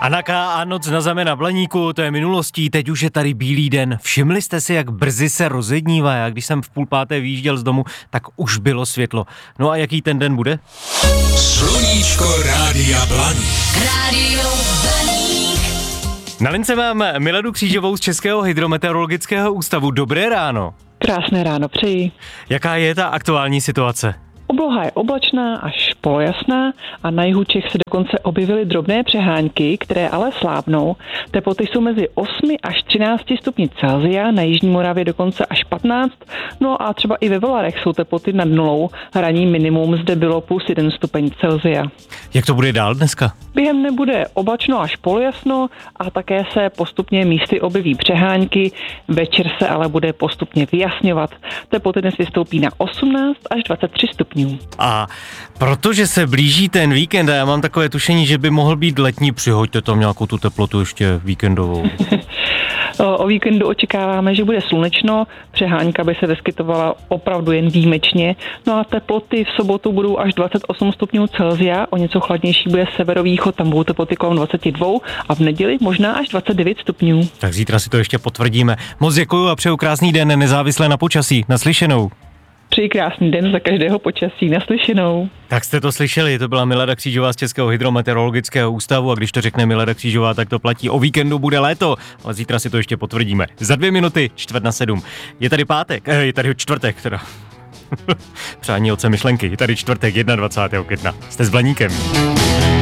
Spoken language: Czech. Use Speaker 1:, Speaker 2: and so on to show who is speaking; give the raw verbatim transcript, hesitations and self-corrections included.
Speaker 1: Anaka a noc na zemi na Blaníku, to je minulostí, teď už je tady bílý den. Všimli jste si, jak brzy se rozednívá? Já když jsem v půl páté vyjížděl z domu, tak už bylo světlo. No a jaký ten den bude?
Speaker 2: Sluníčko Rádia Blaník.
Speaker 3: Rádio Blaník.
Speaker 1: Na lince mám Miladu Křížovou z Českého hydrometeorologického ústavu. Dobré ráno.
Speaker 4: Krásné ráno přeji.
Speaker 1: Jaká je ta aktuální situace?
Speaker 4: Obloha je oblačná až polojasná a na jihu Čech se dokonce objevily drobné přehánky, které ale slábnou. Teploty jsou mezi osmi až třinácti stupni Celsia, na jižní Moravě dokonce až patnáct, no a třeba i ve Volarech jsou teploty nad nulou. Ranní minimum zde bylo plus jeden stupeň Celsia.
Speaker 1: Jak to bude dál dneska?
Speaker 4: Během nebude oblačno až polojasno a také se postupně místy objeví přehánky, večer se ale bude postupně vyjasňovat. Teploty dnes vystoupí na osmnáct až dvacet tři stupňů.
Speaker 1: A protože se blíží ten víkend a já mám takové tušení, že by mohl být letní, přihoďte tam nějakou tu teplotu ještě víkendovou.
Speaker 4: O víkendu očekáváme, že bude slunečno, přehánka by se vyskytovala opravdu jen výjimečně, no a teploty v sobotu budou až dvacet osm stupňů Celsia, o něco chladnější bude severovýchod, tam budou teploty kolem dvacet dva a v neděli možná až dvacet devět stupňů.
Speaker 1: Tak zítra si to ještě potvrdíme. Moc děkuju a přeju krásný den nezávisle na počasí. Naslyšenou.
Speaker 4: Přeji krásný den za každého počasí. Naslyšenou.
Speaker 1: Tak jste to slyšeli, to byla Milada Křížová z Českého hydrometeorologického ústavu a když to řekne Milada Křížová, tak to platí. O víkendu bude léto, ale zítra si to ještě potvrdíme. Za dvě minuty, čtvrt na sedm. Je tady pátek, eh, je tady čtvrtek teda. Přání otce myšlenky, je tady čtvrtek, dvacátého prvního května. Jste s Blaníkem.